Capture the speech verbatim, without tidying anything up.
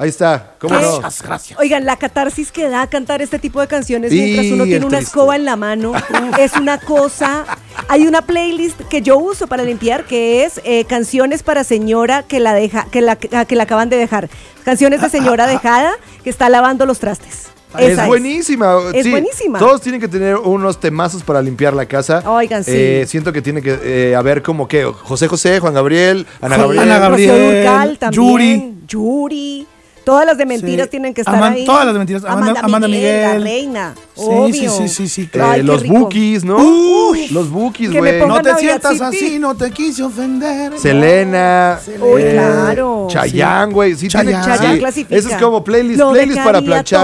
Ahí está, ¿cómo ¿Qué? no? Gracias, gracias. Oigan, la catarsis que da cantar este tipo de canciones mientras Y uno tiene el una triste. escoba en la mano es una cosa. Hay una playlist que yo uso para limpiar que es eh, canciones para señora que la deja, que la que la acaban de dejar. Canciones de señora dejada que está lavando los trastes. Es Esa buenísima. Es sí, buenísima. Todos tienen que tener unos temazos para limpiar la casa. Oigan, sí. Eh, siento que tiene que eh, haber como que José José, Juan Gabriel, Ana Sí, Gabriel. Ana Gabriel, Rocío Dúrcal también. Yuri. Yuri. Todas las de mentiras Sí. tienen que estar Aman- ahí. todas las de mentiras. Amanda- Amanda Miguel. La reina. Sí, obvio. sí, sí, sí, sí, Eh, claro. Ay, qué los rico. Bookies, ¿no? Uy. Los Bookies, Que me güey. pongan No te Navidad sientas City. así, no te quise ofender. Selena. Uy, claro. Chayanne, güey. Sí, Chayanne. tiene- Chayanne sí. clasifica. Eso es como playlist, Lo playlist para dejaría planchar.